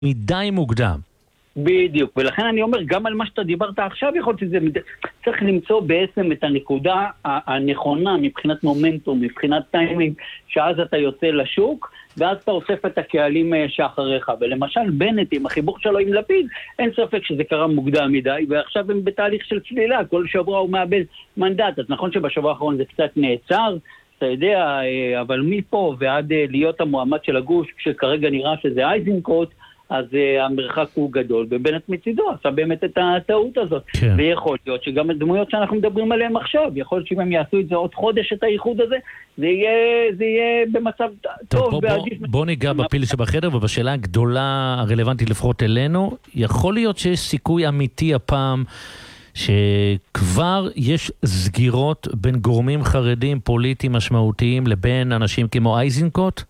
מדי מוקדם. בדיוק, ולכן אני אומר, גם על מה שאתה דיברת עכשיו, יכול להיות שזה צריך למצוא בעצם את הנקודה הנכונה מבחינת מומנטום, מבחינת טיימינג, שאז אתה יוצא לשוק, ואז אתה אוסף את הקהלים שאחריך. ולמשל בנט עם החיבור שלו עם לפיד, אין ספק שזה קרה מוקדם מדי, ועכשיו הם בתהליך של צלילה, כל שבוע הוא מאבד מנדט. אז נכון שבשבוע האחרון זה קצת נעצר, אתה יודע, אבל מפה ועד להיות המועמד של הגוש, כשכרגע נראה שזה אייזנקוט, אז המרחק הוא גדול, ובנט מצידו עשה באמת את הטעות הזאת. כן. ויכול להיות שגם הדמויות שאנחנו מדברים עליהן עכשיו, יכול להיות שאם הם יעשו את זה עוד חודש, את האיחוד הזה, זה יהיה במצב טוב ועדיף. בוא ניגע בפיל שבחדר, ובשאלה הגדולה הרלוונטית לפחות אלינו, יכול להיות שיש סיכוי אמיתי הפעם, שכבר יש סגירות בין גורמים חרדים פוליטיים משמעותיים לבין אנשים כמו אייזנקוט?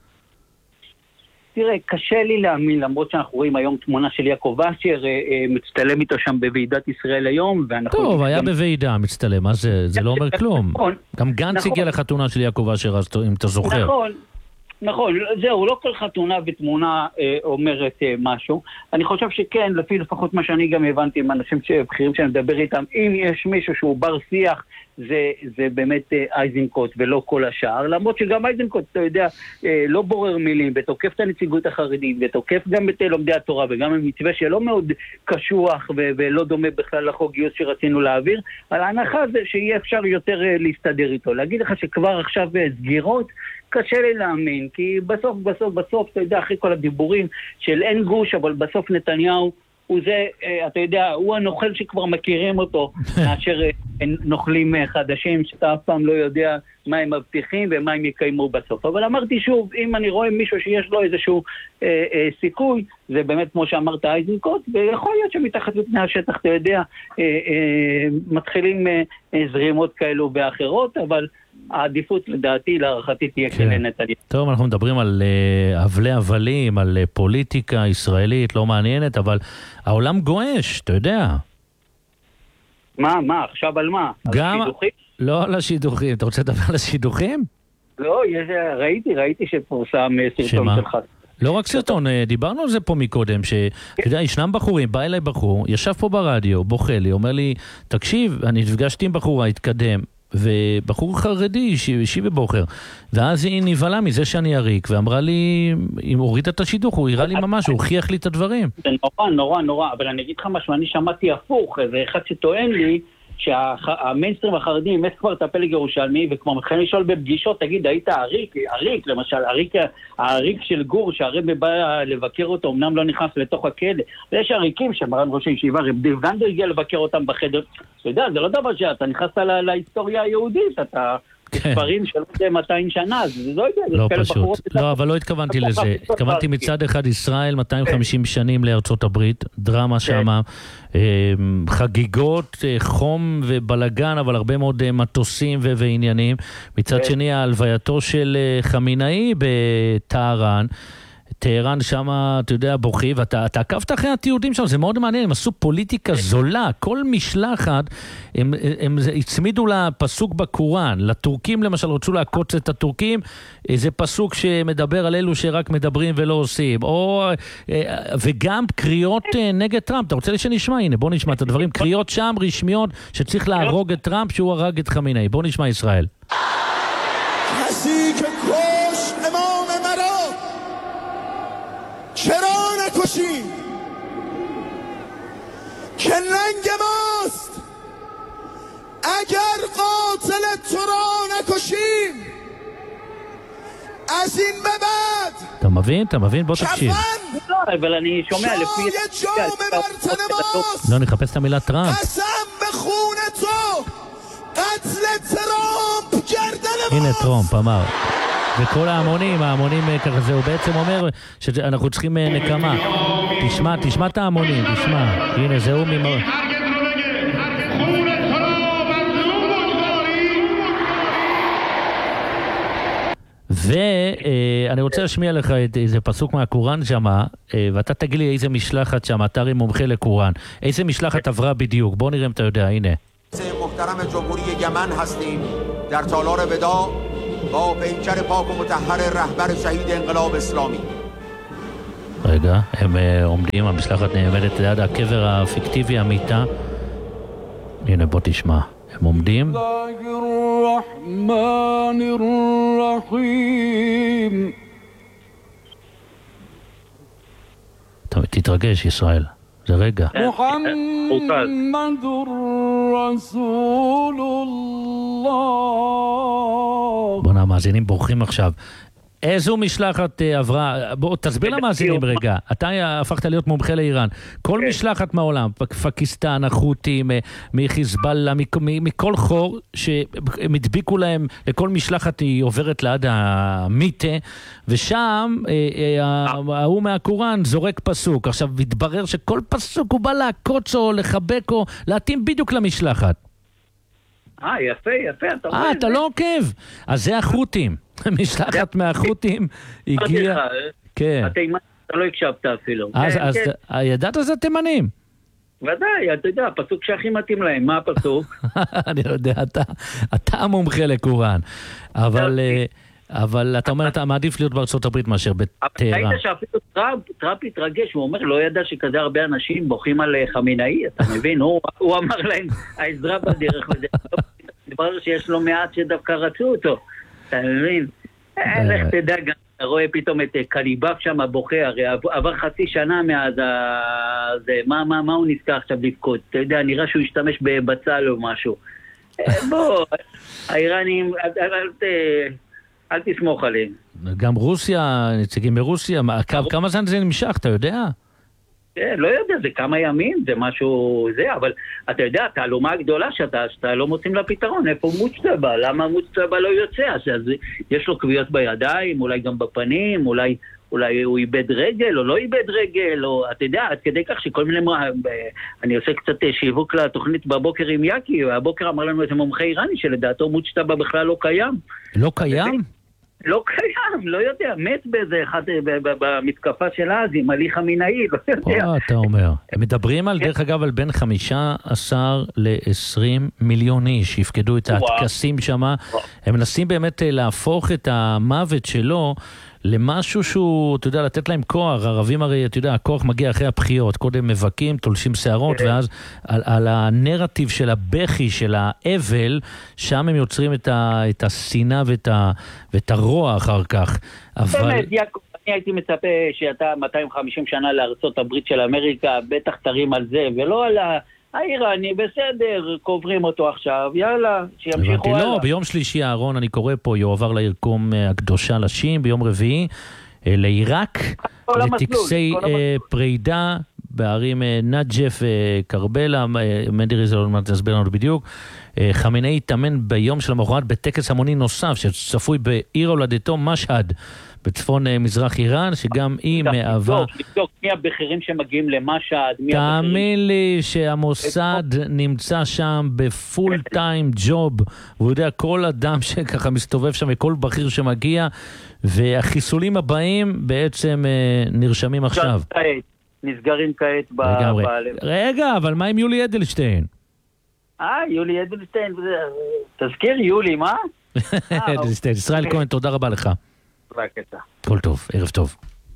תראה, קשה לי להאמין, למרות שאנחנו רואים היום תמונה של יעקב אשר, מצטלם איתו שם בוועידת ישראל היום, טוב, היה בוועידה מצטלם, אז זה לא אומר כלום. גם גנץ הגיע לחתונה של יעקב אשר, אם אתה זוכר. נכון, זהו, לא כל חתונה ותמונה אומרת משהו. אני חושב שכן, לפי לפחות מה שאני גם הבנתי עם אנשים בכירים שאני מדבר איתם, אם יש מישהו שהוא בר שיח, זה באמת אייזנקוט ולא כל השאר, למרות שגם אייזנקוט, אתה יודע, לא בורר מילים, ותוקף את הנציגות החרדית, ותוקף גם את לומדי התורה, וגם המתווה שלא מאוד קשוח ולא דומה בכלל לחוק גיוס שרצינו להעביר, על ההנחה זה שיהיה אפשר יותר להסתדר איתו. להגיד לך שכבר עכשיו סגירות, קשה לי להאמין, כי בסוף, אתה יודע, אחרי כל הדיבורים של אין גוש, אבל בסוף נתניהו הוא זה, אתה יודע, הוא הנוכל שכבר מכירים אותו, מאשר נוכלים חדשים, שאתה אף פעם לא יודע מה הם מבטיחים ומה הם יקיימו בסוף. אבל אמרתי שוב, אם אני רואה מישהו שיש לו איזשהו סיכוי, זה באמת כמו שאמרת אייזנקוט, ויכול להיות שמתחת לפני השטח, אתה יודע, מתחילים זרימות כאלו ואחרות, אבל העדיפות לדעתי להערכתי תהיה לנתניהו. טוב, אנחנו מדברים על אבלי אבלים, על פוליטיקה ישראלית לא מעניינת, אבל העולם גועש, אתה יודע. מה? עכשיו על מה? גם... על השידוכים? לא על השידוכים. אתה רוצה לדבר על השידוכים? לא, ראיתי שפורסם סרטון שלך. לא רק סרטון, דיברנו על זה פה מקודם, שאתה יודע, ישנם בחורים, בא אליי בחור, ישב פה ברדיו, בוכה לי, אומר לי, תקשיב, אני נפגשתי עם בחורה, התקדם, ובחור חרדי שישי ובוחר, ואז היא נבהלה מזה שאני אריק, ואמרה לי, אם הוריד את השידוך, הוא הראה לי ממש, הוא הוכיח לי את הדברים. זה נורא, אבל אני אגיד לך משהו, אני שמעתי הפוך, זה אחד שטוען לי, שהמיינסטרים החרדים אימץ כבר את הפלג ירושלמי, וכמו מתחילים לשאול בפגישות, תגיד, היית אריק, למשל, האריק של גור, שהרבי בא לבקר אותו, אמנם לא נכנס לתוך הכלא, ויש אריקים שמרן ראש הישיבה, רב דיר ונדר הגיע לבקר אותם בחדר, אתה יודע, זה לא דבר שאתה נכנסת להיסטוריה היהודית, אתה... ספרים של 200 שנה, זה לא יודע, לא פשוט. לא, אבל לא התכוונתי לזה. התכוונתי מצד אחד ישראל, 250 שנים לארצות הברית, דרמה שמה, חגיגות, חום ובלגן, אבל הרבה מאוד מטוסים ועניינים. מצד שני, ההלווייתו של חמינאי בטהרן, טהרן שם, אתה יודע, בוכי, ואתה עקבת אחרי התיעודים שם, זה מאוד מעניין, הם עשו פוליטיקה זולה, כל משלחת, הם הצמידו לה פסוק בקוראן, לטורקים למשל רצו לעקוץ את הטורקים, זה פסוק שמדבר על אלו שרק מדברים ולא עושים, וגם קריאות נגד טראמפ, אתה רוצה שנשמע? הנה, בוא נשמע את הדברים, קריאות שם רשמיות שצריך להרוג את טראמפ שהוא הרג את חמינאי, בוא נשמע ישראל. چرا نکشیم که ننگ ماست اگر قاتل تو را نکشیم از این به بعد אתה מבין? בוא תקשיב. אבל אני שומע לפי... לא, נחפש את המילה טראמפ. قسم به خون تو قتل ترامپ گردن הנה טראמפ אמר. וכל ההמונים ככה זה, הוא בעצם אומר שאנחנו צריכים נקמה. תשמע את ההמונים, תשמע. הנה, זהו ממר... ואני רוצה להשמיע לך איזה פסוק מהקוראן שמה, ואתה תגיד לי איזה משלחת שמה, אתה הרי מומחה לקוראן. איזה משלחת עברה בדיוק? בוא נראה אם אתה יודע, הנה. محترم جمهوری یمن هستیم در تالار وداع با پیکر پاک و مطهر رهبر شهید انقلاب اسلامی רגע, הם עומדים, המשלחת נעמדת ליד הקבר הפיקטיבי, המיטה. הנה, בוא תשמע. הם עומדים. תתרגש, ישראל. זה רגע. محمد رسول الله. בוא המאזינים בורחים עכשיו. איזו משלחת עברה? בוא תסביר למאזינים רגע. אתה הפכת להיות מומחה לאיראן. כל משלחת מהעולם, פקיסטן, החות'ים, מחיזבאללה, מכל חור שהם הדביקו להם, לכל משלחת היא עוברת ליד המיטה, ושם ההוא מהקוראן זורק פסוק. עכשיו התברר שכל פסוק הוא בא להקוץ או לחבק או להתאים בדיוק למשלחת. יפה, אתה רואה. אתה לא עוקב. אז זה החות'ים. משלחת מהחות'ים הגיעה. כן. אתה לא הקשבת אפילו. אז ידעת זה תימנים? ודאי, אתה יודע, הפסוק שהכי מתאים להם. מה הפסוק? אני לא יודע, אתה המומחה לקוראן. אבל אתה אומר, אתה מעדיף להיות בארצות הברית מאשר בטהרן. ראית שאפילו טראמפ התרגש, הוא אומר, לא ידע שכזה הרבה אנשים בוכים על חמינאי, אתה מבין? הוא אמר להם, העזרה בדרך, דבר שיש לו מעט שדווקא רצו אותו. אתה מבין? לך תדע גם, אתה רואה פתאום את קליבאב שם בוכה, הרי עבר חצי שנה מאז מה הוא נזכר עכשיו לבכות? אתה יודע, נראה שהוא השתמש בבצל או משהו. בוא, האיראנים, אל תסמוך עליהם. גם רוסיה, נציגים ברוסיה, כמה זמן זה נמשך, אתה יודע? לא יודע, זה כמה ימים, זה משהו, אבל אתה יודע, התעלומה הגדולה שאתה לא מוצאים לה פתרון, איפה מוצטבא, למה מוצטבא לא יוצא? אז יש לו כוויות בידיים, אולי גם בפנים, אולי הוא איבד רגל או לא איבד רגל, או אתה יודע, עד כדי כך שכל מיני, אני עושה קצת שיווק לתוכנית בבוקר עם יקי, והבוקר אמר לנו איזה מומחה איראני שלדעתו מוצטבא בכלל לא קיים. לא קיים? לא קיים, לא יודע, מת באיזה אחד במתקפה של אז עם עלי חמינאי, לא יודע. אתה אומר, הם מדברים על, דרך אגב, על בין 15 ל-20 מיליון איש, שיפקדו את הטקסים שם, הם מנסים באמת להפוך את המוות שלו למשהו שהוא, אתה יודע, לתת להם כוח, הערבים הרי, אתה יודע, הכוח מגיע אחרי הבחירות, קודם מבקים, תולשים שערות, ואז על הנרטיב של הבכי, של האבל, שם הם יוצרים את השנאה ואת הרוע אחר כך. באמת, יעקב, אני הייתי מצפה שאתה 250 שנה לארצות הברית של אמריקה, בטח תרים על זה, ולא על האיראני, בסדר, קוברים אותו עכשיו, יאללה, שימשיכו הלאה. לא, ביום שלישי הארון, אני קורא פה, יועבר לירקום הקדושה לשים, ביום רביעי, לעיראק, לטקסי פרידה, בערים נג'ף וקרבלה, מנדירי זה לא תסביר לנו בדיוק, חמינאי התאמן ביום של המחרת בטקס המוני נוסף, שצפוי בעיר הולדתו משהד, בצפון מזרח איראן, שגם היא מהווה... לבדוק מי הבכירים שמגיעים למשהד, תאמין לי שהמוסד נמצא שם בפול טיים ג'וב, והוא יודע כל אדם שככה מסתובב שם, וכל בכיר שמגיע, והחיסולים הבאים בעצם נרשמים עכשיו. נסגרים כעת רגע, אבל מה עם יולי אדלשטיין? יולי אדלשטיין, תזכיר יולי, מה? אדלשטיין, ישראל כהן, תודה רבה לך. כל טוב, ערב טוב.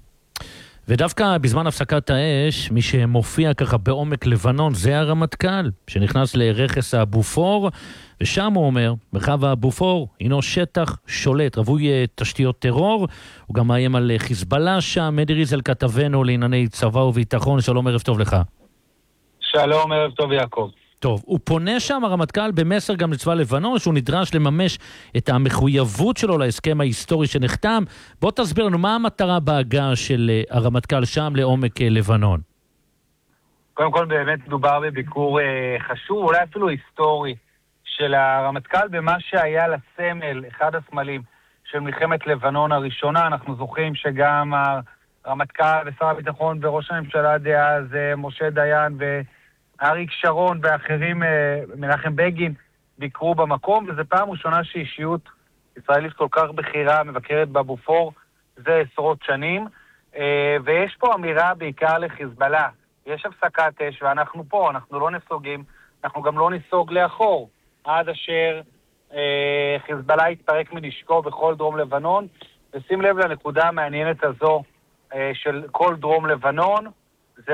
ודווקא בזמן הפסקת האש, מי שמופיע ככה בעומק לבנון, זה הרמטכ"ל, שנכנס לרכס הבופור, ושם הוא אומר, מרחב הבופור הינו שטח שולט, רווי תשתיות טרור, הוא גם מאיים על חיזבאללה שם. מדי ריזל כתבנו לענייני צבא וביטחון, שלום, ערב טוב לך. שלום, ערב טוב יעקב. טוב, הוא פונה שם הרמטכ"ל במסר גם לצבא לבנון, שהוא נדרש לממש את המחויבות שלו להסכם ההיסטורי שנחתם. בוא תסביר לנו מה המטרה בהגעה של הרמטכ"ל שם לעומק לבנון. קודם כל באמת מדובר בביקור חשוב, אולי אפילו היסטורי, של הרמטכ"ל במה שהיה לסמל, אחד הסמלים של מלחמת לבנון הראשונה. אנחנו זוכרים שגם הרמטכ"ל ושר הביטחון וראש הממשלה דאז משה דיין אריק שרון ואחרים, מנחם בגין, ביקרו במקום, וזו פעם ראשונה שאישיות ישראלית כל כך בכירה מבקרת בבופור, זה עשרות שנים, ויש פה אמירה בעיקר לחיזבאללה. יש הפסקת אש ואנחנו פה, אנחנו לא נסוגים, אנחנו גם לא נסוג לאחור, עד אשר חיזבאללה יתפרק מנשקו בכל דרום לבנון, ושים לב לנקודה המעניינת הזו, של כל דרום לבנון,